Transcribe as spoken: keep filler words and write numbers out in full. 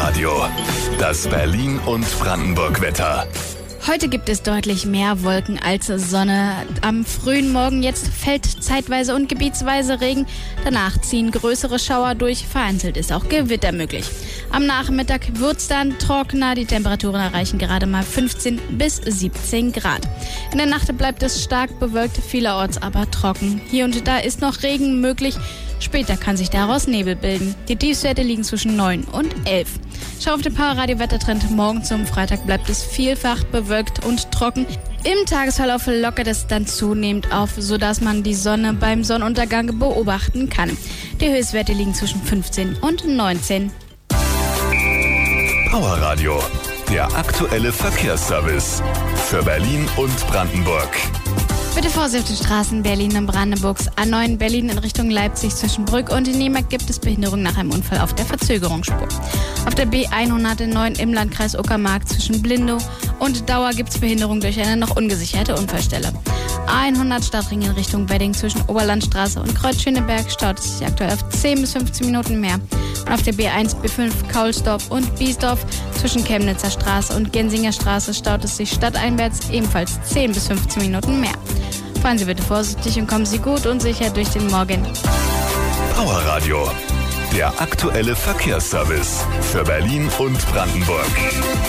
Powerradio. Das Berlin- und Brandenburg-Wetter. Heute gibt es deutlich mehr Wolken als Sonne. Am frühen Morgen jetzt fällt zeitweise und gebietsweise Regen. Danach ziehen größere Schauer durch. Vereinzelt ist auch Gewitter möglich. Am Nachmittag wird's dann trockener. Die Temperaturen erreichen gerade mal fünfzehn bis siebzehn Grad. In der Nacht bleibt es stark bewölkt, vielerorts aber trocken. Hier und da ist noch Regen möglich. Später kann sich daraus Nebel bilden. Die Tiefstwerte liegen zwischen neun und elf. Schau auf den Powerradio-Wettertrend. Morgen zum Freitag bleibt es vielfach bewölkt und trocken. Im Tagesverlauf lockert es dann zunehmend auf, sodass man die Sonne beim Sonnenuntergang beobachten kann. Die Höchstwerte liegen zwischen fünfzehn und neunzehn. Powerradio, der aktuelle Verkehrsservice für Berlin und Brandenburg. Bitte Vorsicht auf den Straßen Berlin und Brandenburgs. A neun Berlin in Richtung Leipzig zwischen Brück und Niemarkt gibt es Behinderung nach einem Unfall auf der Verzögerungsspur. Auf der B hundertneun im Landkreis Uckermark zwischen Blindow und Dauer gibt es Behinderung durch eine noch ungesicherte Unfallstelle. A hundert Stadtring in Richtung Wedding zwischen Oberlandstraße und Kreuz Schöneberg staut es sich aktuell auf zehn bis fünfzehn Minuten mehr. Und auf der B eins B fünf Kaulsdorf und Biesdorf zwischen Chemnitzer Straße und Gensinger Straße staut es sich stadteinwärts ebenfalls zehn bis fünfzehn Minuten mehr. Fahren Sie bitte vorsichtig und kommen Sie gut und sicher durch den Morgen. Powerradio, der aktuelle Verkehrsservice für Berlin und Brandenburg.